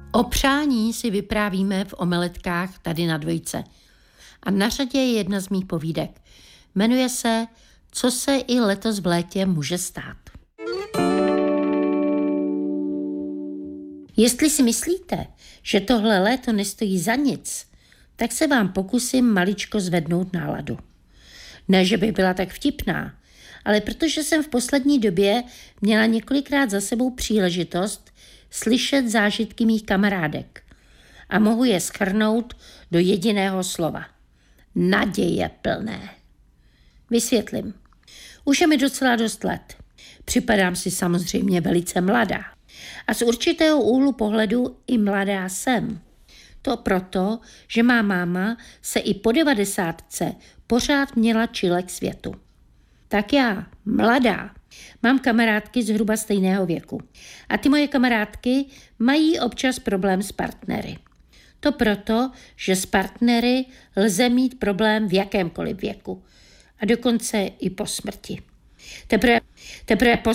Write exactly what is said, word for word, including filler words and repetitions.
O přání si vyprávíme v Omeletkách tady na dvojce. A na řadě je jedna z mých povídek. Jmenuje se Co se i letos v létě může stát. Jestli si myslíte, že tohle léto nestojí za nic, tak se vám pokusím maličko zvednout náladu. Ne, že bych byla tak vtipná, ale protože jsem v poslední době měla několikrát za sebou příležitost slyšet zážitky mých kamarádek a mohu je shrnout do jediného slova. Naděje plné. Vysvětlím. Už je mi docela dost let. Připadám si samozřejmě velice mladá. A z určitého úhlu pohledu i mladá jsem. To proto, že má máma se i po devadesátce pořád měla čile k světu. Tak já, mladá, mám kamarádky zhruba stejného věku. A ty moje kamarádky mají občas problém s partnery. To proto, že s partnery lze mít problém v jakémkoliv věku. A dokonce i po smrti. Teprve, teprve po